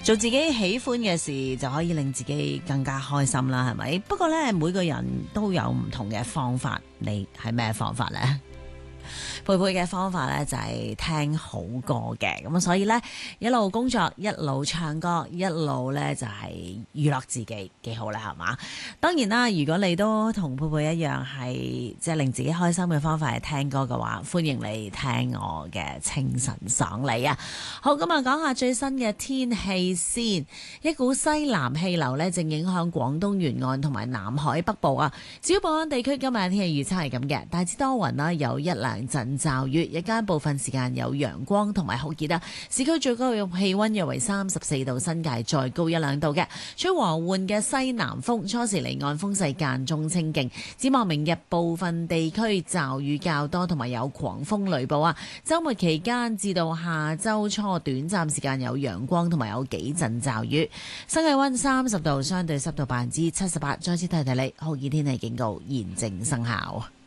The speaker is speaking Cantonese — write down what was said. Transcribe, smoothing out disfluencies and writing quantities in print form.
做自己喜歡嘅事就可以令自己更加開心啦，係咪？不過呢，每個人都有唔同嘅方法，你係咩方法呢？佩佩嘅方法咧就係聽好歌嘅，咁所以咧一路工作一路唱歌，一路咧就係娛樂自己，幾好咧，係嘛？當然啦，如果你都同佩佩一樣係即係令自己開心嘅方法係聽歌嘅話，歡迎你聽我嘅清晨爽利啊！好，咁啊講下最新嘅天氣先，一股西南氣流咧正影響廣東沿岸同埋南海北部啊，主要本港地區今日天氣預測係咁嘅，大致多雲啦，有一兩陣驟雨，日間部分時間有陽光同埋酷熱啊！市區最高嘅氣溫約為34度，新界再高一兩度嘅，吹和緩嘅西南風，初時離岸風勢間中清勁。展望明日部分地區驟雨較多，同埋有狂風雷暴啊！週末期間至到下週初，短暫時間有陽光同埋有幾陣驟雨。新氣溫30度，相對濕度78%。再次提提你，酷熱天氣警告現正生效。